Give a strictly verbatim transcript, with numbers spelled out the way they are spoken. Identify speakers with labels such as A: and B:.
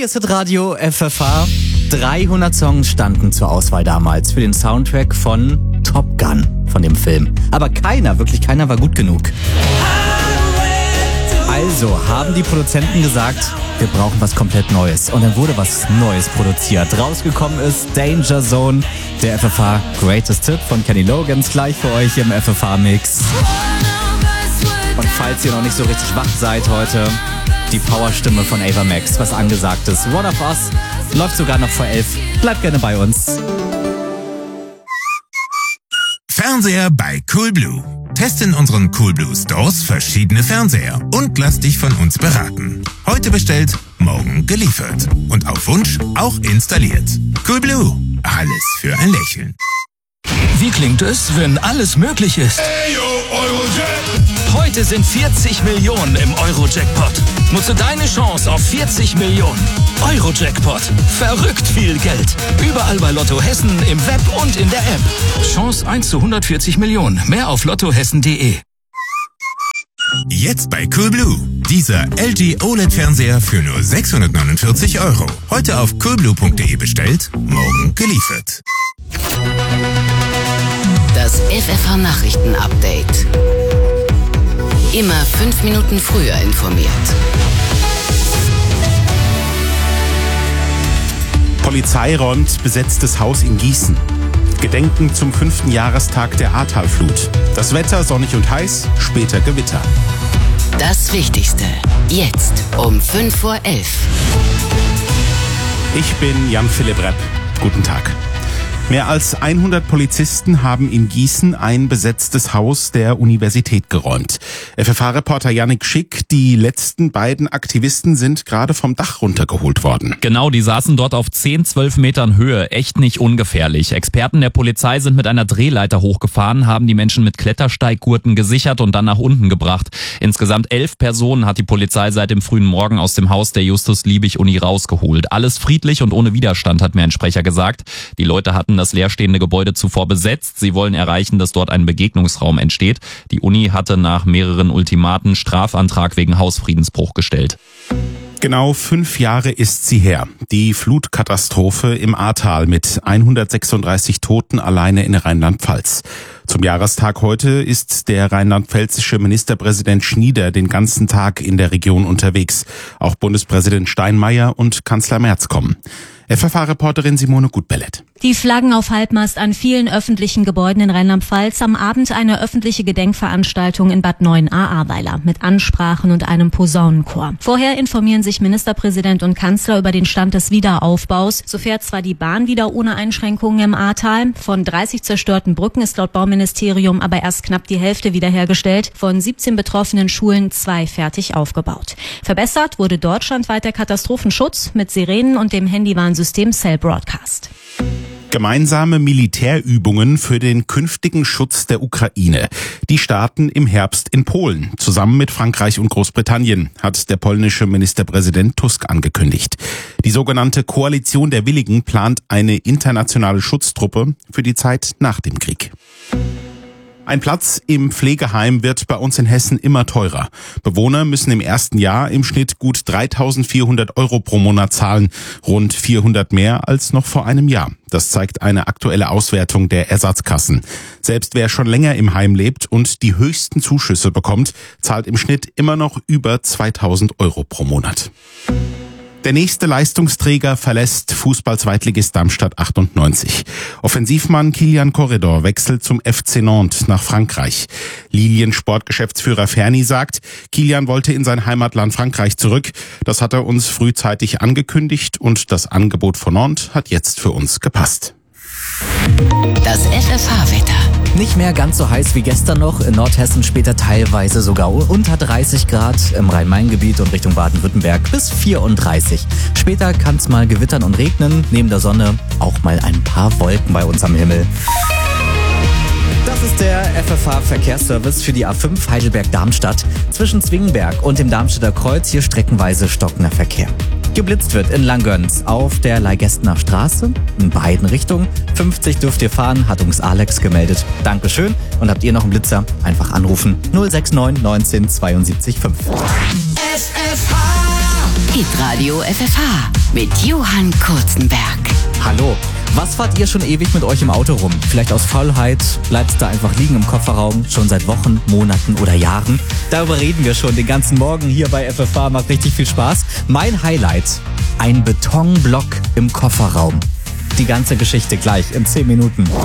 A: Hier ist Radio F F H. dreihundert Songs standen zur Auswahl damals für den Soundtrack von Top Gun, von dem Film. Aber keiner, wirklich keiner war gut genug. Also haben die Produzenten gesagt, wir brauchen was komplett Neues. Und dann wurde was Neues produziert. Rausgekommen ist Danger Zone, der F F H Greatest Hit von Kenny Loggins, gleich für euch im F F H-Mix. Und falls ihr noch nicht so richtig wach seid heute, die Powerstimme von Ava Max, was angesagt ist. One of Us läuft sogar noch vor elf. Bleibt gerne bei uns.
B: Fernseher bei Coolblue. Test in unseren Coolblue Stores verschiedene Fernseher und lass dich von uns beraten. Heute bestellt, morgen geliefert. Und auf Wunsch auch installiert. Coolblue. Alles für ein Lächeln.
C: Wie klingt es, wenn alles möglich ist?
B: Ey, yo, Eurojack!
C: Heute sind vierzig Millionen im Euro-Jackpot. Nutze deine Chance auf vierzig Millionen. Euro-Jackpot. Verrückt viel Geld. Überall bei Lotto Hessen, im Web und in der App. Chance eins zu hundertvierzig Millionen. Mehr auf lottohessen punkt de.
B: Jetzt bei Coolblue. Dieser L G O L E D-Fernseher für nur sechshundertneunundvierzig Euro. Heute auf coolblue punkt de bestellt, morgen geliefert.
D: Das F F H-Nachrichten-Update. Immer fünf Minuten früher informiert.
E: Polizei räumt besetztes Haus in Gießen. Gedenken zum fünften Jahrestag der Ahrtalflut. Das Wetter sonnig und heiß, später Gewitter.
D: Das Wichtigste. Jetzt um fünf vor elf.
E: Ich bin Jan-Philipp Repp. Guten Tag. Mehr als hundert Polizisten haben in Gießen ein besetztes Haus der Universität geräumt. F F H-Reporter Yannick Schick, die letzten beiden Aktivisten sind gerade vom Dach runtergeholt worden.
F: Genau, die saßen dort auf zehn, zwölf Metern Höhe. Echt nicht ungefährlich. Experten der Polizei sind mit einer Drehleiter hochgefahren, haben die Menschen mit Klettersteiggurten gesichert und dann nach unten gebracht. Insgesamt elf Personen hat die Polizei seit dem frühen Morgen aus dem Haus der Justus-Liebig-Uni rausgeholt. Alles friedlich und ohne Widerstand, hat mir ein Sprecher gesagt. Die Leute hatten das leerstehende Gebäude zuvor besetzt. Sie wollen erreichen, dass dort ein Begegnungsraum entsteht. Die Uni hatte nach mehreren Ultimaten Strafantrag wegen Hausfriedensbruch gestellt.
E: Genau fünf Jahre ist sie her. Die Flutkatastrophe im Ahrtal mit hundertsechsunddreißig Toten alleine in Rheinland-Pfalz. Zum Jahrestag heute ist der rheinland-pfälzische Ministerpräsident Schnieder den ganzen Tag in der Region unterwegs. Auch Bundespräsident Steinmeier und Kanzler Merz kommen. F F H-Reporterin Simone Gutbellet.
G: Die Flaggen auf Halbmast an vielen öffentlichen Gebäuden in Rheinland-Pfalz, am Abend eine öffentliche Gedenkveranstaltung in Bad Neuenahr-Ahrweiler mit Ansprachen und einem Posaunenchor. Vorher informieren sich Ministerpräsident und Kanzler über den Stand des Wiederaufbaus. So fährt zwar die Bahn wieder ohne Einschränkungen im Ahrtal. Von dreißig zerstörten Brücken ist laut Bauministerium aber erst knapp die Hälfte wiederhergestellt. Von siebzehn betroffenen Schulen zwei fertig aufgebaut. Verbessert wurde deutschlandweit der Katastrophenschutz mit Sirenen und dem Handywarnsystem Cell Broadcast.
E: Gemeinsame Militärübungen für den künftigen Schutz der Ukraine. Die starten im Herbst in Polen. Zusammen mit Frankreich und Großbritannien, hat der polnische Ministerpräsident Tusk angekündigt. Die sogenannte Koalition der Willigen plant eine internationale Schutztruppe für die Zeit nach dem Krieg. Ein Platz im Pflegeheim wird bei uns in Hessen immer teurer. Bewohner müssen im ersten Jahr im Schnitt gut dreitausendvierhundert Euro pro Monat zahlen, rund vierhundert mehr als noch vor einem Jahr. Das zeigt eine aktuelle Auswertung der Ersatzkassen. Selbst wer schon länger im Heim lebt und die höchsten Zuschüsse bekommt, zahlt im Schnitt immer noch über zweitausend Euro pro Monat. Der nächste Leistungsträger verlässt Fußball-Zweitligist Darmstadt achtundneunzig. Offensivmann Kilian Corredor wechselt zum F C Nantes nach Frankreich. Lilien-Sportgeschäftsführer Ferni sagt, Kilian wollte in sein Heimatland Frankreich zurück. Das hat er uns frühzeitig angekündigt und das Angebot von Nantes hat jetzt für uns gepasst.
D: Das F F H-Wetter.
A: Nicht mehr ganz so heiß wie gestern noch. In Nordhessen später teilweise sogar unter dreißig Grad. Im Rhein-Main-Gebiet und Richtung Baden-Württemberg bis vierunddreißig. Später kann es mal gewittern und regnen. Neben der Sonne auch mal ein paar Wolken bei uns am Himmel. Das ist der F F H-Verkehrsservice für die A fünf Heidelberg-Darmstadt. Zwischen Zwingenberg und dem Darmstädter Kreuz hier streckenweise stockender Verkehr. Geblitzt wird in Langgöns auf der Leihgästener Straße in beiden Richtungen. fünfzig dürft ihr fahren, hat uns Alex gemeldet. Dankeschön. Und habt ihr noch einen Blitzer? Einfach anrufen null sechs neun neunzehn zweiundsiebzig fünf.
H: F F H
D: Hitradio F F H mit Johann Kurzenberg.
A: Hallo. Was fahrt ihr schon ewig mit euch im Auto rum? Vielleicht aus Faulheit? Bleibt es da einfach liegen im Kofferraum? Schon seit Wochen, Monaten oder Jahren? Darüber reden wir schon den ganzen Morgen hier bei F F H. Macht richtig viel Spaß. Mein Highlight: ein Betonblock im Kofferraum. Die ganze Geschichte gleich in zehn Minuten.